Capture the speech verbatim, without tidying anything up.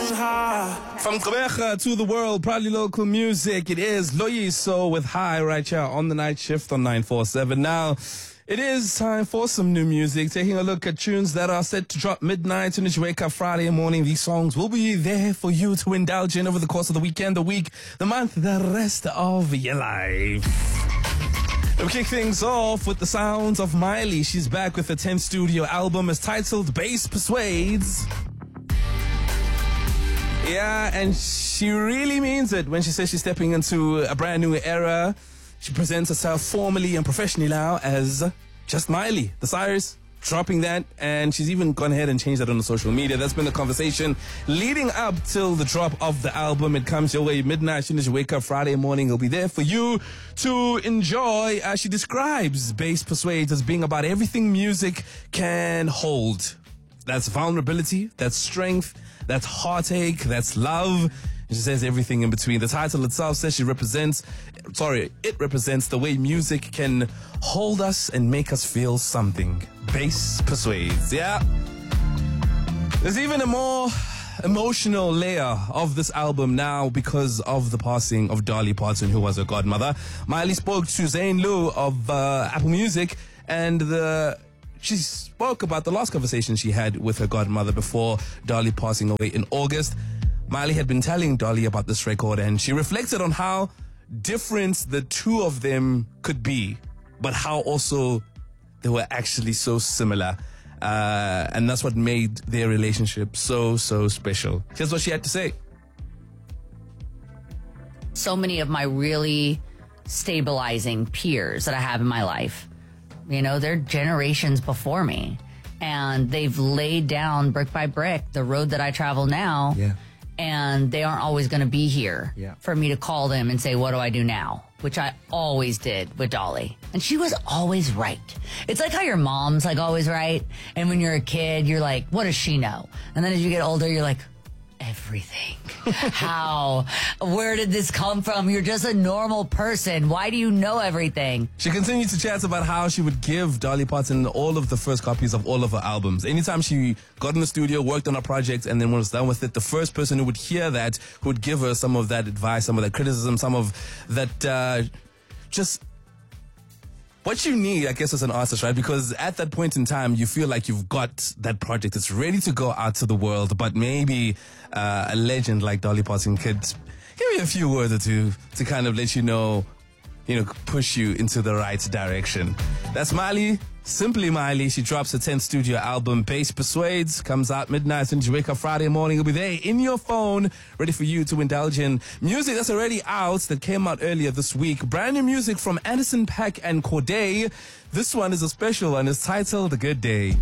From Gqeberha to the world, proudly local music. It is Loyiso with High right here on the night shift on nine four seven. Now, it is time for some new music. Taking a look at tunes that are set to drop midnight soon as you wake up Friday morning. These songs will be there for you to indulge in over the course of the weekend, the week, the month, the rest of your life. We'll kick things off with the sounds of Miley. She's back with her tenth studio album. It's titled Bass Persuades. Yeah, and she really means it when she says she's stepping into a brand new era. She presents herself formally and professionally now as just Miley. The Cyrus dropping that, and she's even gone ahead and changed that on the social media. That's been the conversation leading up till the drop of the album. It comes your way midnight. As soon as you wake up Friday morning, it'll be there for you to enjoy. As she describes Bass Persuades as being about everything music can hold. That's vulnerability, that's strength, that's heartache, that's love. And she says everything in between. The title itself says she represents, sorry, it represents the way music can hold us and make us feel something. Bass Persuades, yeah. There's even a more emotional layer of this album now because of the passing of Dolly Parton, who was her godmother. Miley spoke to Zane Lou of uh, Apple Music, and the she spoke about the last conversation she had with her godmother before Dolly passing away in August. Miley had been telling Dolly about this record, and she reflected on how different the two of them could be, but how also they were actually so similar. Uh, and that's what made their relationship so, so special. Here's what she had to say. So many of my really stabilizing peers that I have in my life, you know, they're generations before me, and they've laid down brick by brick the road that I travel now. Yeah. And they aren't always going to be here yeah. for me to call them and say, what do I do now? Which I always did with Dolly. And she was always right. It's like how your mom's like always right. And when you're a kid, you're like, what does she know? And then as you get older, you're like, everything. How? Where did this come from? You're just a normal person. Why do you know everything? She continued to chat about how she would give Dolly Parton all of the first copies of all of her albums. Anytime she got in the studio, worked on a project, and then when it was done with it, the first person who would hear that, who would give her some of that advice, some of that criticism, some of that uh, just what you need, I guess, as an artist, right? Because at that point in time, you feel like you've got that project. It's ready to go out to the world, but maybe uh, a legend like Dolly Parton could give you a few words or two to kind of let you know, you know, push you into the right direction. That's Miley, simply Miley. She drops her tenth studio album, Bass Persuades, comes out midnight in Jamaica Friday morning. It'll be there in your phone, ready for you to indulge in music that's already out, that came out earlier this week. Brand new music from Anderson .Paak and Cordae. This one is a special one. It's titled A Good Day.